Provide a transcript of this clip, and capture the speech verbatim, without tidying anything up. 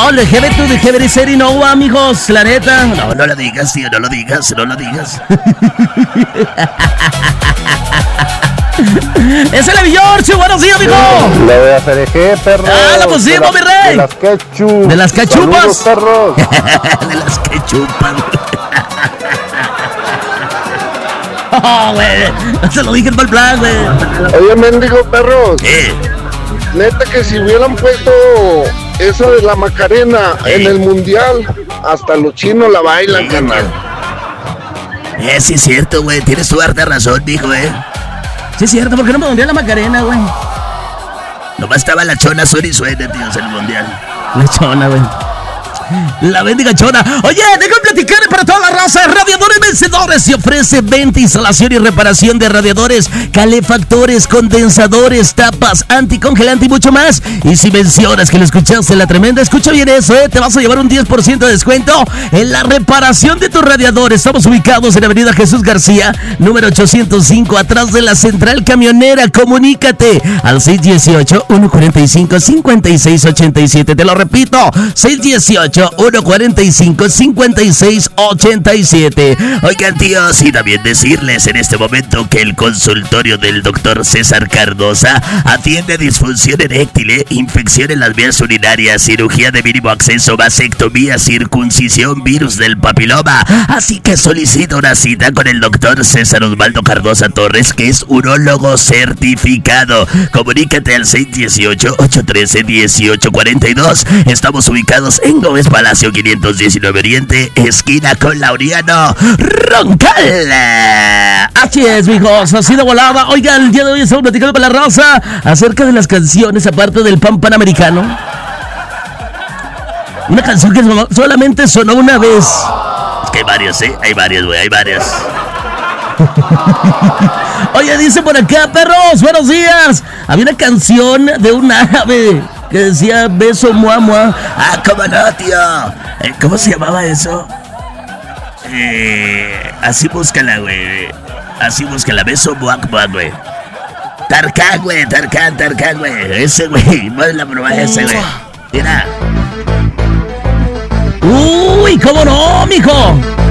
No, le dejé tu dejé ver ser y no, amigos, la neta. No, no lo digas, tío, no lo digas, no lo digas. ¡Es el Avillarche! ¡Buenos días, mijo! La de la C D G, perro. ¡Ah, la pusimos, mi rey! De las quechu. ¡De las cachupas! Saludos, perros. De las que chupan. ¡Oh, güey! Se lo dije en mal plan, güey. Oye, mendigo, perros. Eh, Neta que si hubieran puesto esa de la Macarena en el Mundial, hasta los chinos la bailan, eh, carnal. eh, sí es cierto, güey, tienes tu harta razón, mijo, eh. Sí, es cierto, ¿por qué no me mundial la Macarena, güey? Nomás estaba la chona suena y suena, tíos, en el mundial. La chona, güey. La bendiga chona. Oye, déjame platicar para toda la raza. Radiadores Vencedores se ofrece venta, instalación y reparación de radiadores, calefactores, condensadores, tapas, anticongelante y mucho más. Y si mencionas que lo escuchaste la tremenda, escucha bien eso, ¿eh? Te vas a llevar un diez por ciento de descuento en la reparación de tu radiador. Estamos ubicados en Avenida Jesús García, número ochocientos cinco, atrás de la Central Camionera. Comunícate al seis uno ocho, uno cuatro cinco, cinco seis ocho siete. Te lo repito, seis uno ocho, uno cuatro cinco, cinco seis ocho siete. Oigan, tíos, y también decirles en este momento que el consultorio del doctor César Cardosa atiende disfunción eréctil, ¿eh? Infección en las vías urinarias, cirugía de mínimo acceso, vasectomía, circuncisión, virus del papiloma. Así que solicita una cita con el doctor César Osvaldo Cardosa Torres, que es urólogo certificado. Comunícate al seis uno ocho, ocho uno tres, uno ocho cuatro dos. Estamos ubicados en Gómez Palacio quinientos diecinueve Oriente, esquina con Laureano Roncal. Así es, mijos, así de volada. Oigan, el día de hoy estamos platicando con la raza acerca de las canciones, aparte del pan panamericano. Una canción que solamente sonó una vez. Es que hay varios, ¿eh? Hay varios, güey, hay varios. Oye, dice por acá, perros, buenos días. Había una canción de un ave que decía beso mua mua. Ah, cómo no, tío. Eh, ¿Cómo se llamaba eso? Eh, así búscala, güey. Así búscala, beso buac buac, güey. Tarkan, güey, Tarkan, Tarkan, güey. Ese, güey, no es la prueba ese, güey. Mira. Uy, ¿cómo no, mijo?